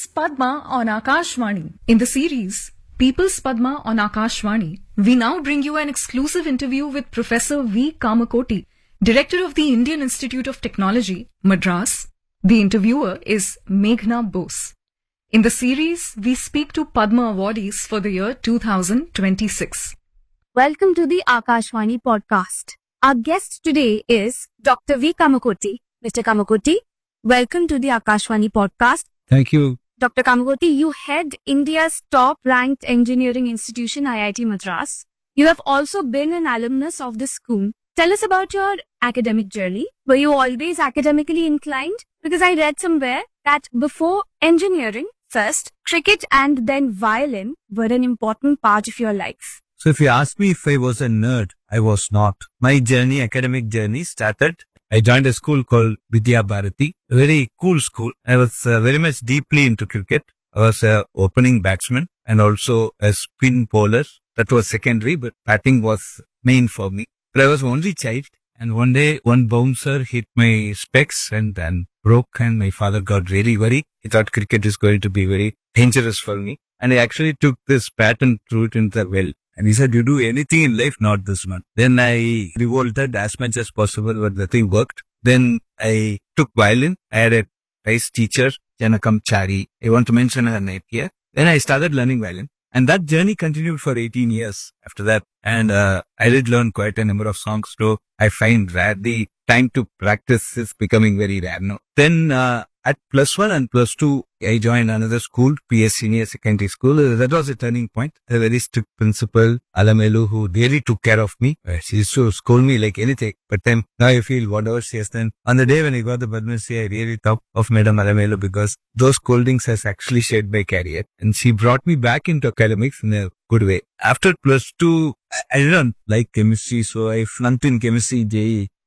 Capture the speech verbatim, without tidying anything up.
Padma on Akashvani. In the series People's Padma on Akashvani, we now bring you an exclusive interview with Professor V. Kamakoti, Director of the Indian Institute of Technology, Madras. The interviewer is Meghna Bose. In the series, we speak to Padma awardees for the year two thousand twenty-six. Welcome to the Akashvani podcast. Our guest today is Doctor V. Kamakoti. Mister Kamakoti, welcome to the Akashvani podcast. Thank you. Doctor Kamakoti, you head India's top-ranked engineering institution, I I T Madras. You have also been an alumnus of the school. Tell us about your academic journey. Were you always academically inclined? Because I read somewhere that before engineering, first cricket and then violin were an important part of your life. So if you ask me if I was a nerd, I was not. My journey, academic journey started. I joined a school called Vidya Bharati, a very cool school. I was uh, very much deeply into cricket. I was a opening batsman and also a spin bowler. That was secondary, but batting was main for me. But I was only child, and one day one bouncer hit my specs and then broke, and my father got really worried. He thought cricket is going to be very dangerous for me. And I actually took this bat and threw it into the well. And he said, you do anything in life, not this one. Then I revolted as much as possible, but the thing worked. Then I took violin. I had a nice teacher, Janakam Chari. I want to mention her name here. Then I started learning violin. And that journey continued for eighteen years after that. And uh, I did learn quite a number of songs, though I find rarely time to practice is becoming very rare now. Then uh, at plus one and plus two, I joined another school, P S Senior Secondary School. That was a turning point. A very strict principal, Alamelu, who really took care of me. She used to scold me like anything. But then now I feel whatever she has done. On the day when I got the Padma Shri, I really thought of Madam Alamelu because those scoldings has actually shaped my career. And she brought me back into academics in a good way. After plus two, I didn't like chemistry, so I flunked in chemistry J E E.